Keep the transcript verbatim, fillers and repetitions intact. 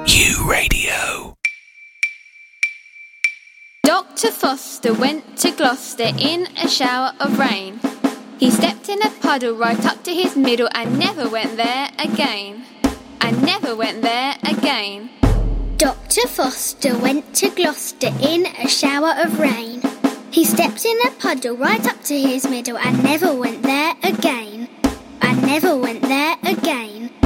U Radio. Doctor Foster went to Gloucester in a shower of rain. He stepped in a puddle right up to his middle and never went there again. And never went there again. Doctor Foster went to Gloucester in a shower of rain. He stepped in a puddle right up to his middle and never went there again. And never went there again.